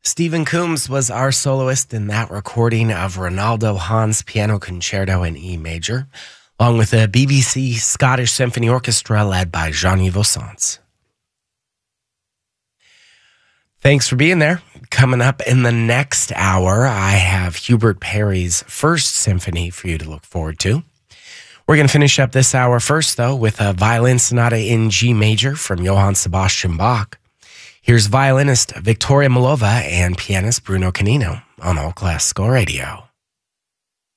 Stephen Coombs was our soloist in that recording of Ronaldo Hahn's Piano Concerto in E major, along with the BBC Scottish Symphony Orchestra led by Jean-Yves Ossance. Thanks for being there. Coming up in the next hour, I have Hubert Parry's First Symphony for you to look forward to. We're going to finish up this hour first, though, with a violin sonata in G major from Johann Sebastian Bach. Here's violinist Victoria Milova and pianist Bruno Canino on All Classical Radio.